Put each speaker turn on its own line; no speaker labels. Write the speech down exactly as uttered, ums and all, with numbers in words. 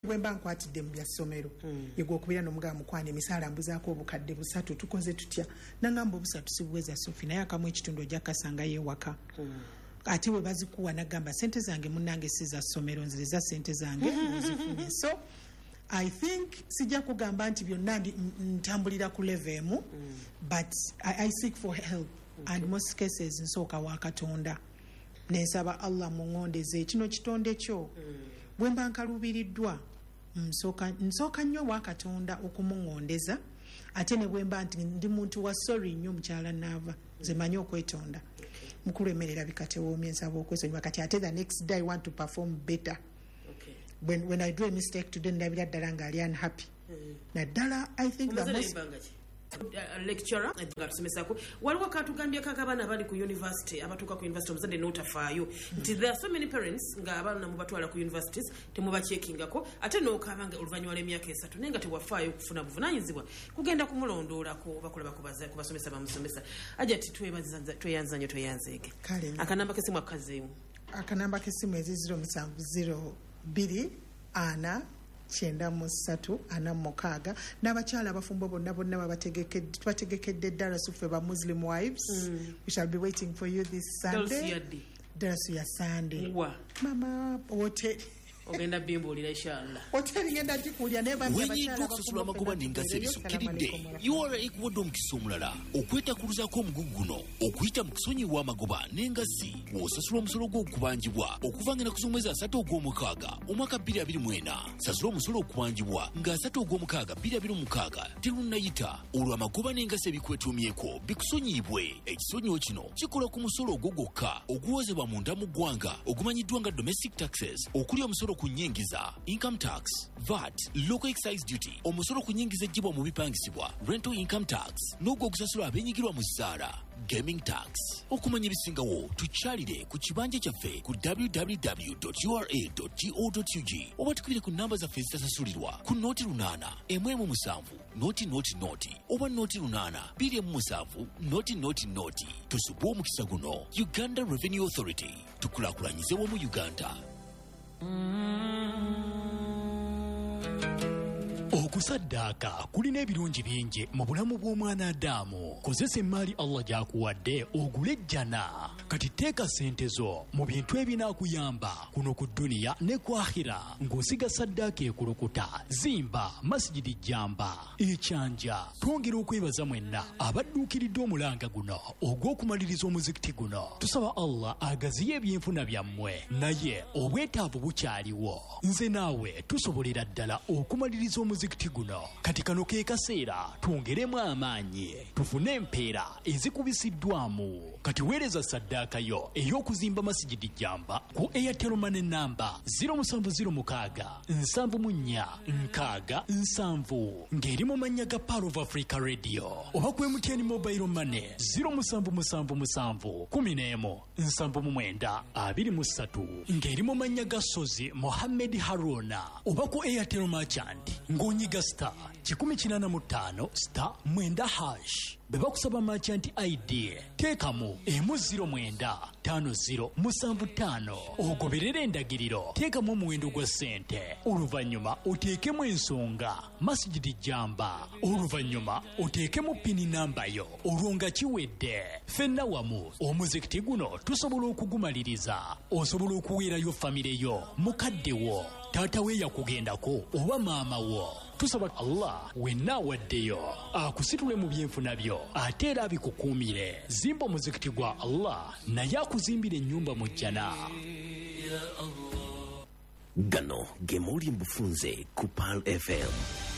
bwemba nkwatidde mu bya ssomero yego okubira n'omugaba mukwana emisaala mbuzaako obukadde busatu tukoze tutya nangamba obusatu sibuweza Sophie naye akamu ekitundu ojja kasanga yeewaka ate we bazikuwa nagamba sente zange munnange si za ssomero nzire za sente zange nzifune so I think sijja kugamba nti byonna ntambulira ku level emu but I, I seek for help okay. And most cases nsooka wa Katonda nensaba Allah muŋŋondeze kino kitonde kyo bwe mba nkalubiriddwa nsooka nsooka nnyo wa Katonda okumuŋŋondeza ate ne bwe mba nti ndi muntu wa sorry nnyo mukyala naava nze manyi okwetonda mukulu emerera bikatewoomye nsaba okwesonyiwa kati ate the next day I want to perform better okay. when, when I do a mistake today ndabira ddala nga ali unhappy mm. naddala I think the most
Uh, lecturer ngatusomesako waliwo katugambye kakabana bali ku university abatuka ku university omuzadde n'otafaayo nti there are so many parents nga abaana mubatwala ku universities temubakyekingako ate n'okaba nga oluvannyuma lw'emyaka esatu naye nga tewafaayo okufuna buvunaanyizibwa kugenda kumulondoolako bakola bakubasomesa bamusomesa ajja ti tweyanza nnyo tweyanzeege akanamba kesimu akazeemu
akanamba kesimu eziziro musanvu ziro bbiri ana kyenda mu ssatu ana mu mukaaga n'abakyala abafumbo bonna bonna babategekedde tubategekedde ddala suffe ba Muslim wives mm. we shall be waiting for you this Sunday darasu ya Sunday mama wote
ogenda bimbuulira inshallah
hoteli ngenda gikulya ne bambi
abakyala okusasula amagoba n'engazi ebisukkiridde yuwala ekuwadde omukisa omulala okwetakuluzaako omugugu guno okuyita mu kusonyiwa amagoba n'engazi w'osasula omusolo gw'okubanjibwa okuva nga naku z'omwezi asatu ogw'omukaaga omwaka bbiri abiri mu ena sasula omusolo okubanjibwa nga asatu ogw'omukaaga bbiri abiri mu mukaaga terunnayita olwo amagoba n'engazi ebikwetuumyeko bikusonyiibwe ekisonyiwo kino kikola ku musolo ogwo gwokka oguwozebwa munda mu ggwanga ogumanyiddwa nga domestic taxes okuli omusolo ku nnyingiza income tax V A T local excise duty omusolo ku nnyingiza ejjibwa mu bipangisibwa rental income tax n'ogwo ogusasulwa abeenyigirwa mu zzaala gaming tax okumanya ebisingawo tukyalire ku kibanja kyaffe ku w w w dot u r a dot go dot u g oba tukubire ku namba zaffe ezitasasulirwa ku nooti lunaana emu emu musanvu nooti nooti nooti oba nooti lunaana bbiri emu musanvu nooti nooti nooti tusubwe omukisa guno Uganda Revenue Authority tukulaakulanyize wamu Uganda.
Okusaddaaka kulina ebirungi bingi mu bulamu bw'omwana Adamu. Kozesa emmaali Allah gy'akuwadde ogule ejjana. Kati teeka ssente zo mu bintu ebinaakuyamba kuno ku dduniya ne ku akhira ng'osiga saddaaka ekulukuta. Zimba masjidi Jamba ekyanja. Twongera okwebaza mwenna abadduukiridde omulanga guno ogw'okumaliriza omuzikiti guno. Tusaba Allah agaziye ebyenfuna byammwe naye obwetaavu bukyaliwo. Nze naawe tusobolera ddala okumaliriza omuzikiti guno. Kati kano ke kaseera twongeremu amaanyi tufune empeera ezikubisiddwamu. Kati weereza saddaaka yo ey'okuzimba masjidi Jamba ku Airtel Money namba ziro musanvu ziro mukaaga nsanvu mu nnya nkaaga nsanvu ng'eri mu mannya ga Power of Africa Radio oba ku M T N Mobile Money ziro musanvu musanvu musanvu kumi n'emu nsanvu mu mwenda abiri mu ssatu ng'eri mu mannya ga Sozi Mohammed Haruna oba ku Airtel Merchant ng'onyiga star kikumi kinaana mu ttaano star mwenda hash. Beba kusaba merchant I D teekamu emu ziro mwenda tano ziro musanvu ttaano ogoberera endagiriro teekamu omuwendo gwa ssente oluvannyuma oteekemu ensonga masjidi Jamba oluvannyuma oteekemu pini namba yo olwo nga kiwedde. Ffenna wamu omuzikiti guno tusobola okugumaliriza. Osobola okuweerayo famire yo mukadde wo taata we yakugendako oba maama wo. Tusaba Allah wenna awaddeyo akusitule mu byenfuna byo ate era abikukuumire. Zimba omuzikiti gwa Allah naye akuzimbira ennyumba mu jjana.
Gano ge muli mbufunze ku P A L F M.